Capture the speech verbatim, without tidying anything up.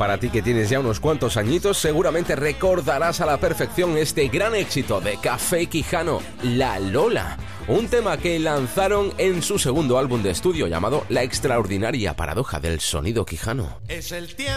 para ti que tienes ya unos cuantos añitos, seguramente recordarás a la perfección este gran éxito de Café Quijano, La Lola. Un tema que lanzaron en su segundo álbum de estudio llamado La extraordinaria paradoja del sonido quijano. Es el tiempo.